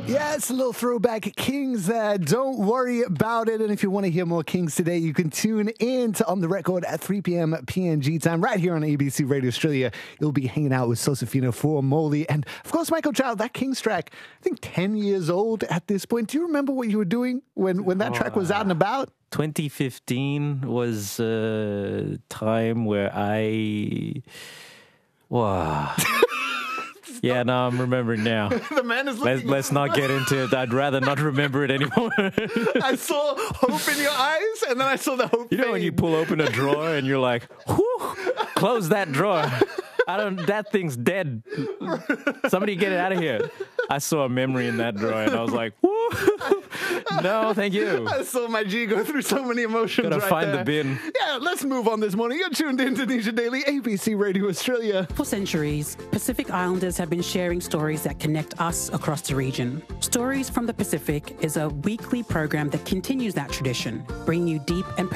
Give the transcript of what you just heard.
Yeah, it's a little throwback Kings there. Don't worry about it. And if you want to hear more Kings today, you can tune in to On The Record at 3 p.m. PNG time right here on ABC Radio Australia. You'll be hanging out with Sosafina for Molly. And, of course, Michael Child, that Kings track, I think 10 years old at this point. Do you remember what you were doing when that track was out and about? 2015 was a time where Wow. Yeah, no, I'm remembering now. The man is looking. Let's not get into it. I'd rather not remember it anymore. I saw hope in your eyes, and then I saw the hope. You know when you pull open a drawer and you're like, whew, close that drawer. That thing's dead. Somebody get it out of here. I saw a memory in that drawer, and I was like, whoo. No, thank you. I saw my G go through so many emotions. Gotta right find there. the bin. Yeah, let's move on this morning. You're tuned in to Indonesia Daily, ABC Radio Australia. For centuries, Pacific Islanders have been sharing stories that connect us across the region. Stories from the Pacific is a weekly program that continues that tradition, bringing you deep and